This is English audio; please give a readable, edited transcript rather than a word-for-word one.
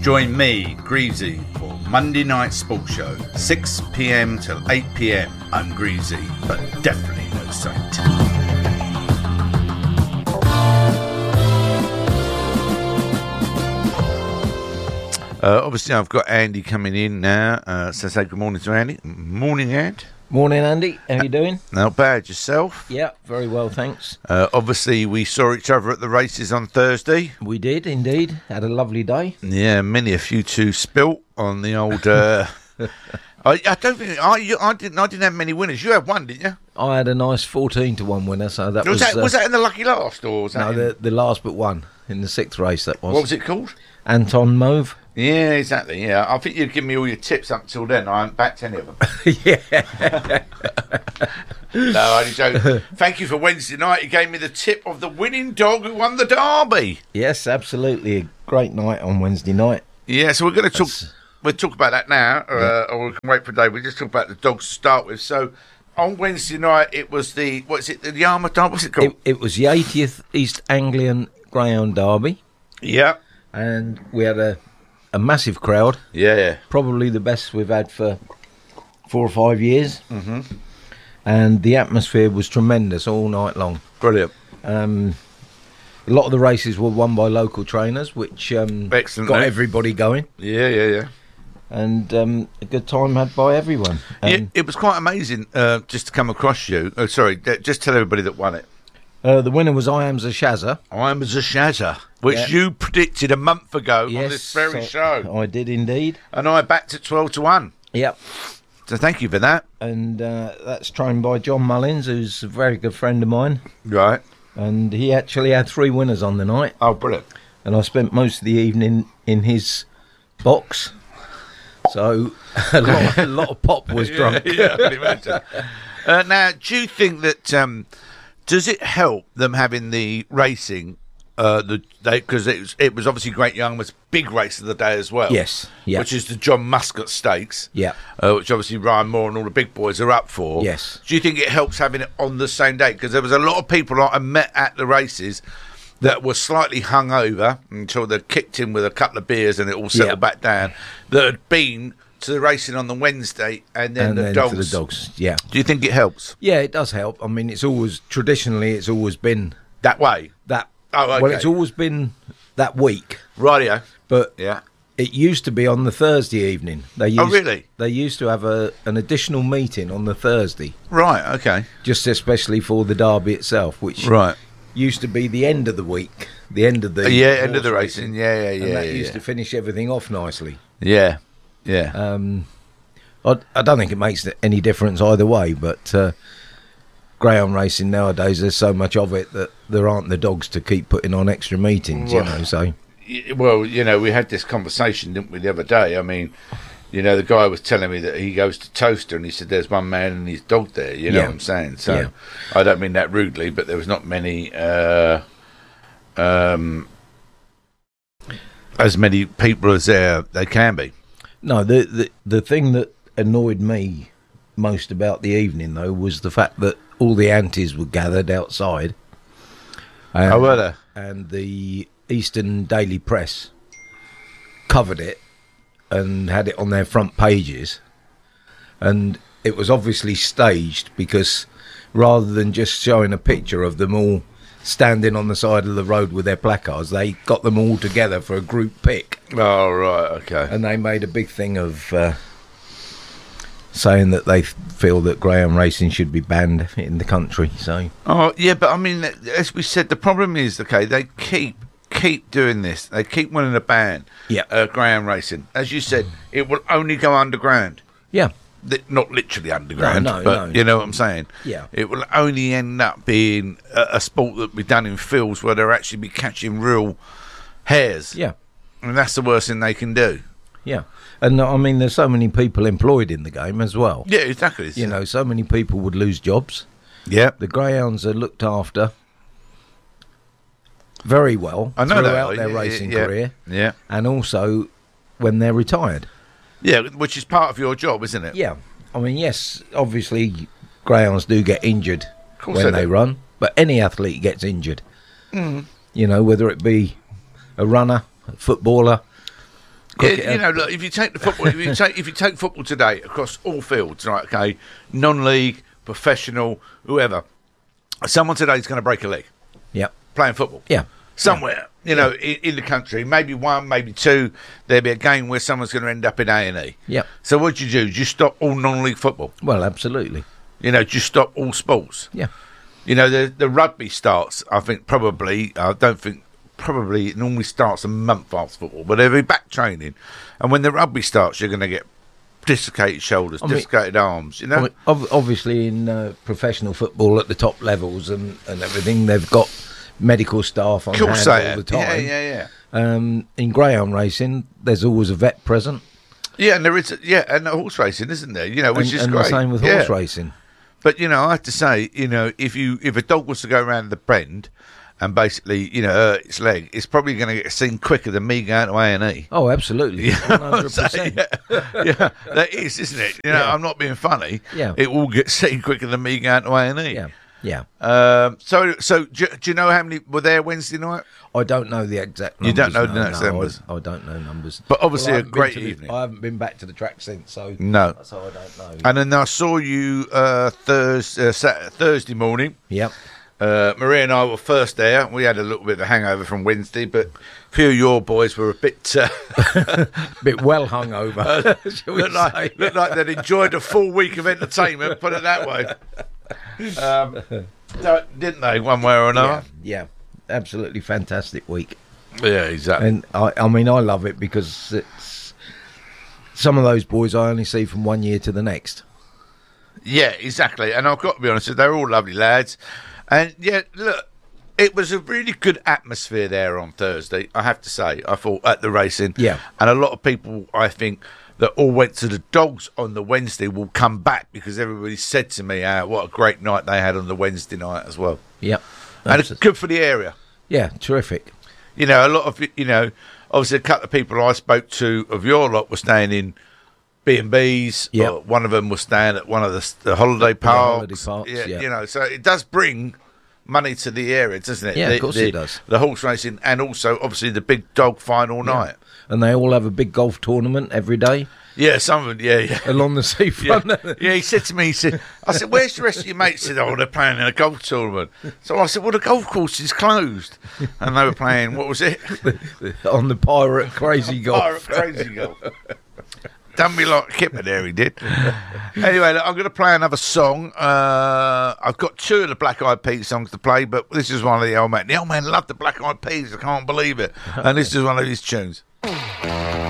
Join me, Greasy, for Monday Night Sports Show, 6 p.m. till 8 p.m. I'm Greasy, but definitely no saint. Obviously, I've got Andy coming in now, so say good morning to Andy. Morning, Ant. Morning, Andy. How you doing? Not bad. Yourself? Yeah, very well, thanks. Obviously, we saw each other at the races on Thursday. We did, indeed. Had a lovely day. Yeah, many a few two spilt on the old... I don't think... I didn't have many winners. You had one, didn't you? I had a nice 14-1 winner, so that was... Was that in the lucky last, or was that... No, the last but one, in the 6th race, that was. What was it called? Anton Mauve. Yeah, exactly, yeah. I think you'd give me all your tips up until then. I haven't backed any of them. Yeah. No, only joke. Thank you for Wednesday night. You gave me the tip of the winning dog who won the Derby. Yes, absolutely. A great night on Wednesday night. Yeah, so we're going to talk... We'll talk about that now, or we can wait for Dave. We'll just talk about the dogs to start with. So, on Wednesday night, it was the... What's it? The Yarmouth Derby? What's it called? It was the 80th East Anglian Greyhound Derby. Yeah. And we had a massive crowd. Yeah. Probably the best we've had for 4 or 5 years. Mm-hmm. And the atmosphere was tremendous all night long. Brilliant. A lot of the races were won by local trainers, which Excellent, got everybody going. Yeah. And a good time had by everyone. It was quite amazing just to come across you. Oh, sorry, just tell everybody that won it. The winner was I Am Zashaza. I Am Zashaza, which you predicted a month ago on this very show. I did indeed. And I backed at 12-1. Yep. So thank you for that. And that's trained by John Mullins, who's a very good friend of mine. Right. And he actually had 3 winners on the night. Oh, brilliant. And I spent most of the evening in his box. So a lot of pop was drunk. Yeah, I can imagine. Now, do you think that... does it help them having the racing? Because it was obviously Great Yarmouth's big race of the day as well. Yes, yeah. Which is the John Muscat Stakes. Yeah. Which obviously Ryan Moore and all the big boys are up for. Yes. Do you think it helps having it on the same day? Because there was a lot of people that I met at the races that were slightly hungover until they kicked in with a couple of beers and it all settled back down. That had been to the racing on the Wednesday and then the dogs. To the dogs, yeah. Do you think it helps? Yeah, it does help. I mean, it's always been that way. Oh, okay. Well, it's always been that week. Rightio. But yeah, it used to be on the Thursday evening. Really? They used to have an additional meeting on the Thursday. Right, okay. Just especially for the Derby itself, which used to be the end of the week, the end of the end of the racing. Yeah. And that used to finish everything off nicely. Yeah. I don't think it makes any difference either way, but greyhound racing nowadays, there's so much of it that there aren't the dogs to keep putting on extra meetings, so... Well, we had this conversation, didn't we, the other day? I mean, the guy was telling me that he goes to Toaster and he said there's one man and his dog there, you know what I'm saying? So, I don't mean that rudely, but there was not many... as many people as there can be. No, the thing that annoyed me most about the evening, though, was the fact that all the antis were gathered outside. Were they? And the Eastern Daily Press covered it and had it on their front pages. And it was obviously staged because rather than just showing a picture of them all standing on the side of the road with their placards, they got them all together for a group pic. Oh, right, okay. And they made a big thing of saying that they feel that greyhound racing should be banned in the country. So, oh yeah, but I mean, as we said, the problem is, they keep doing this. They keep winning a ban. Yeah, greyhound racing. As you said, it will only go underground. Yeah. Not literally underground, no, but you know what I'm saying? Yeah. It will only end up being a sport that will be done in fields where they'll actually be catching real hares. Yeah. And that's the worst thing they can do. Yeah. And I mean, there's so many people employed in the game as well. Yeah, exactly. So many people would lose jobs. Yeah. The greyhounds are looked after very well throughout their racing career. Yeah. And also when they're retired. Yeah, which is part of your job, isn't it? Yeah. I mean, yes, obviously greyhounds do get injured when they run, but any athlete gets injured. Mm. Whether it be a runner, a footballer, cricket. You know, look, if you take the football, if you take football today across all fields, right? Okay, non-league, professional, whoever, someone today is going to break a leg Yep. playing football. Yeah. Somewhere, you know, in the country, maybe one, maybe two, there'll be a game where someone's going to end up in A&E. Yep. So what do? Do you stop all non-league football? Well, absolutely. You know, do you stop all sports? Yeah. You know, the rugby starts, I think, probably it normally starts a month after football, but they'll be back training. And when the rugby starts, you're going to get dislocated shoulders, dislocated arms, you know? Obviously, in professional football at the top levels and everything, they've got medical staff on hand all the time. Yeah. In greyhound racing, there's always a vet present. Yeah, and there is, and horse racing, isn't there? You know, which is and great. the same with horse racing. But, you know, I have to say, you know, if a dog was to go around the bend and basically, you know, hurt its leg, it's probably going to get seen quicker than me going to A&E. Oh, absolutely. 100%. Yeah, that is, isn't it? You know, I'm not being funny. Yeah. It will get seen quicker than me going to A&E. Yeah. So do you know how many were there Wednesday night? I don't know the exact numbers. You don't know the exact numbers? I don't know numbers. But obviously a great evening. I haven't been back to the track since, so no. So I don't know. And then I saw you Thursday morning. Yep. Maria and I were first there. We had a little bit of a hangover from Wednesday, but a few of your boys were a bit bit well hungover. looked like they'd enjoyed a full week of entertainment, put it that way. Didn't they, one way or another? Yeah, absolutely fantastic week. Yeah, exactly. And I mean, I love it because it's some of those boys I only see from one year to the next. Yeah, exactly. And I've got to be honest, they're all lovely lads. And yeah, look, it was a really good atmosphere there on Thursday, I have to say. I thought at the racing. Yeah. And a lot of people, I think, that all went to the dogs on the Wednesday will come back because everybody said to me what a great night they had on the Wednesday night as well. Yep. And it's good for the area. Yeah, terrific. You know, a lot of, you know, obviously a couple of people I spoke to of your lot were staying in B&Bs. Yep. One of them was staying at one of the holiday parks. Yeah. You know, so it does bring money to the area, doesn't it? Yeah, of course it does. The horse racing and also, obviously, the big dog final night. And they all have a big golf tournament every day. Yeah, some of them, yeah. Along the seafront. Yeah, he said to me, I said, where's the rest of your mates? He said, oh, they're playing in a golf tournament. So I said, well, the golf course is closed. And they were playing, what was it? On the Pirate Crazy Golf. Pirate Crazy Golf. Done me like Kipper there, he did. Anyway, look, I'm going to play another song. I've got two of the Black Eyed Peas songs to play, but this is one of the old man. The old man loved the Black Eyed Peas, I can't believe it. And this is one of his tunes.